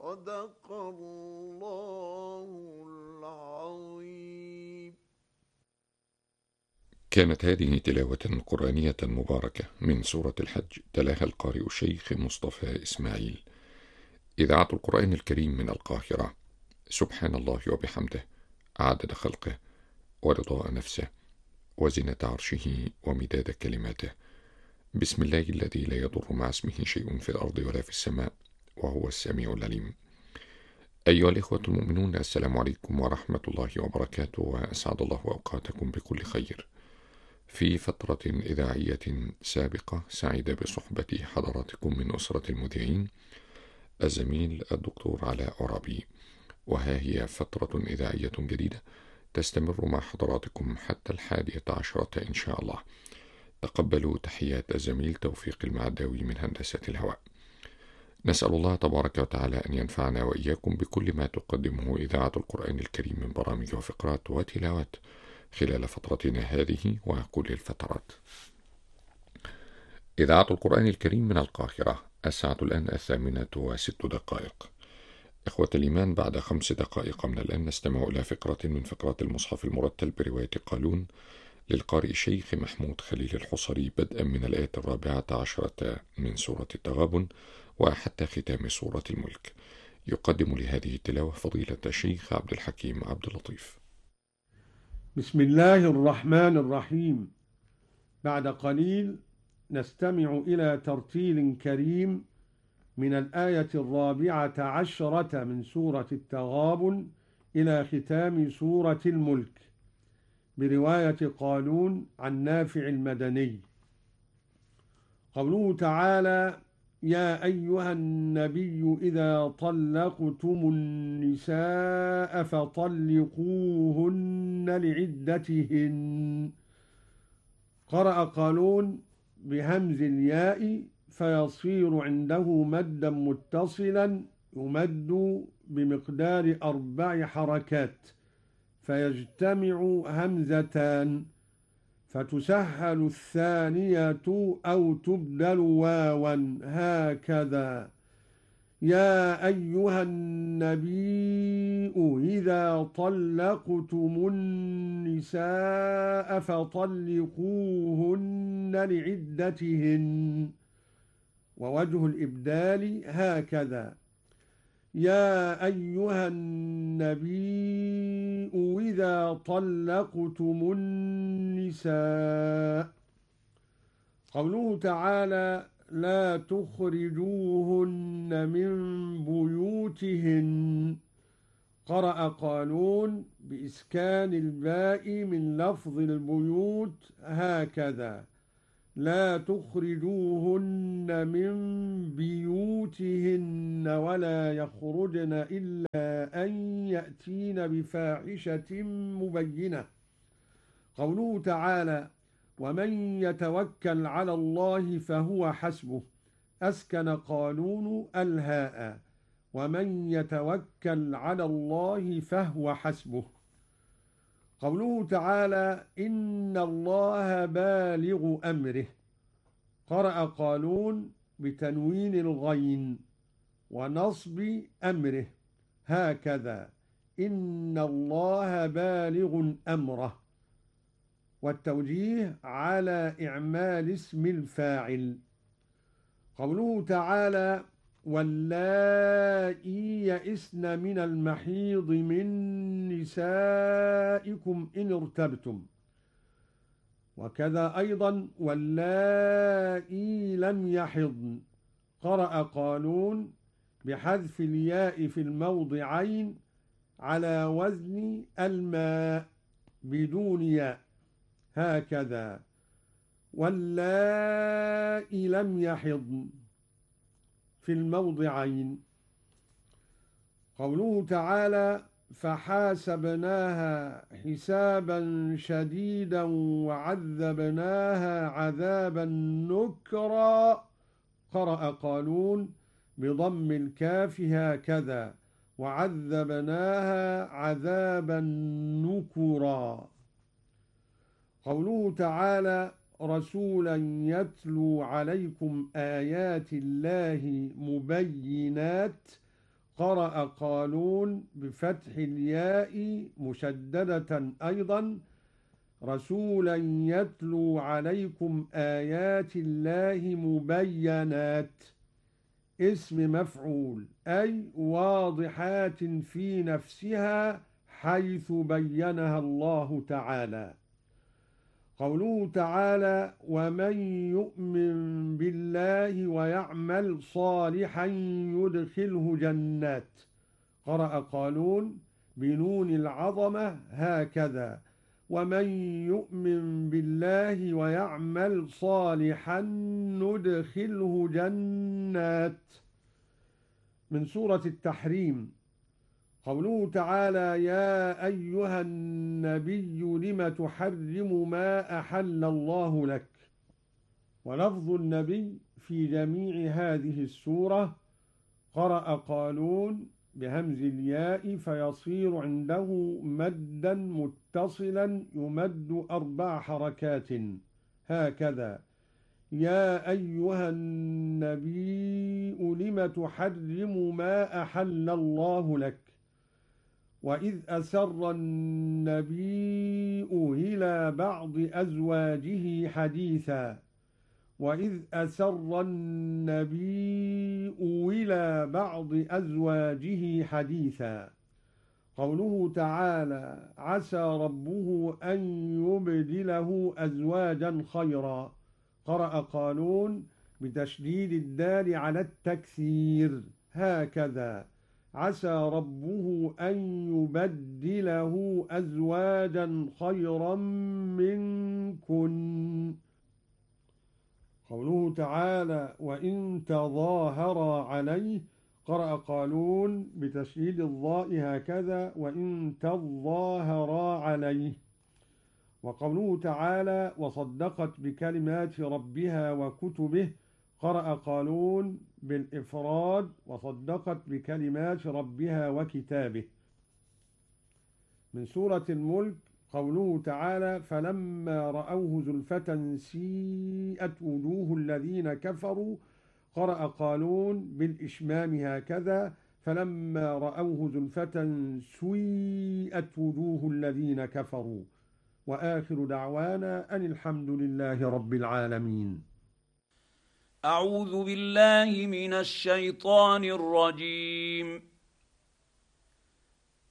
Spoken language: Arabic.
صدق الله العظيم. كانت هذه تلاوة قرآنية مباركة من سورة الحج، تلاها القارئ الشيخ مصطفى إسماعيل. إذاعة القرآن الكريم من القاهرة. سبحان الله وبحمده، عدد خلقه ورضاء نفسه وزنة عرشه ومداد كلماته. بسم الله الذي لا يضر مع اسمه شيء في الأرض ولا في السماء وهو السميع العليم. أيها الإخوة المؤمنون، السلام عليكم ورحمة الله وبركاته، وأسعد الله أوقاتكم بكل خير. في فترة إذاعية سابقة سعيد بصحبة حضراتكم من أسرة المذيعين الزميل الدكتور علاء عرابي، وها هي فترة إذاعية جديدة تستمر مع حضراتكم حتى 11 إن شاء الله. تقبلوا تحيات الزميل توفيق المعداوي من هندسة الهواء. نسأل الله تبارك وتعالى أن ينفعنا وإياكم بكل ما تقدمه إذاعة القرآن الكريم من برامج وفقرات وتلاوات خلال فترتنا هذه وكل الفترات. إذاعة القرآن الكريم من القاهرة. الساعة الآن 8:06. إخوة الإيمان، بعد 5 دقائق من الآن نستمع إلى فقرة من فقرات المصحف المرتل برواية قالون للقارئ الشيخ محمود خليل الحصري، بدءا من الآية 14 من سورة التغابن وحتى ختام سورة الملك. يقدم لهذه التلاوة فضيلة الشيخ عبد الحكيم عبد اللطيف. بسم الله الرحمن الرحيم. بعد قليل نستمع إلى ترتيل كريم من الآية 14 من سورة التغابن إلى ختام سورة الملك برواية قالون عن نافع المدني. قوله تعالى: يا أيها النبي إذا طلقتم النساء فطلقوهن لعدتهن. قرأ قالون بهمز الياء فيصير عنده مدا متصلا يمد بمقدار 4 حركات، فيجتمع همزتان فتسهل الثانية أو تبدل واوا، هكذا: يا أيها النبي إذا طلقتم النساء فطلقوهن لعدتهن. ووجه الإبدال هكذا: يا أيها النبي إذا طلقتم النساء. قوله تعالى: لا تخرجوهن من بيوتهن. قرأ قالون بإسكان الباء من لفظ البيوت هكذا: لا تخرجوهن من بيوتهن ولا يخرجن إلا أن يأتين بفاحشة مبينة. قوله تعالى: ومن يتوكل على الله فهو حسبه. أسكن قالون الهاء: ومن يتوكل على الله فهو حسبه. قوله تعالى: إن الله بالغ أمره. قرأ قالون بتنوين الغين ونصب أمره هكذا: إن الله بالغ أمره، والتوجيه على إعمال اسم الفاعل. قوله تعالى: واللائي يئسن من المحيض من نسائكم إن ارتبتم. وكذا أيضا: واللائي لم يحضن. قرأ قالون بحذف الياء في الموضعين على وزن الماء بدون ياء هكذا: واللائي لم يحضن في الموضعين. قوله تعالى: فحاسبناها حسابا شديدا وعذبناها عذابا نكرا. قرأ قالون بضم الكاف هكذا: وعذبناها عذابا نكرا. قوله تعالى: رسولا يتلو عليكم آيات الله مبينات. قرأ قالون بفتح الياء مشددة أيضا رسولا يتلو عليكم آيات الله مبينات اسم مفعول أي واضحات في نفسها حيث بينها الله تعالى. قوله تعالى ومن يؤمن بالله ويعمل صالحا يدخله جنات قرأ قالون بنون العظمة هكذا ومن يؤمن بالله ويعمل صالحا ندخله جنات. من سورة التحريم قوله تعالى يا أيها النبي لم تحرم ما أحل الله لك. ولفظ النبي في جميع هذه السورة قرأ قالون بهمز الياء فيصير عنده مدا متصلا يمد 4 حركات هكذا يا أيها النبي لم تحرم ما أحل الله لك. وإذ أسر النبي إلى بعض أزواجه حديثا وإذ أسر النبي إلى بعض أزواجه حديثا. قوله تعالى عسى ربه أن يبدله أزواجا خيرا قرأ قالون بتشديد الدال على التكثير هكذا عسى ربه أن يبدله أزواجا خيرا منكن. قوله تعالى وإن تظاهرا عليه قرأ قالون بتشديد الضاء هكذا وإن تظاهرا عليه. وقوله تعالى وصدقت بكلمات ربها وكتبه قرأ قالون بالإفراد وصدقت بكلمات ربها وكتابه. من سورة الملك قوله تعالى فلما رأوه زلفة سيئت وجوه الذين كفروا قرأ قالون بالإشمام هكذا فلما رأوه زلفة سيئت وجوه الذين كفروا. وآخر دعوانا أن الحمد لله رب العالمين. أعوذ بالله من الشيطان الرجيم.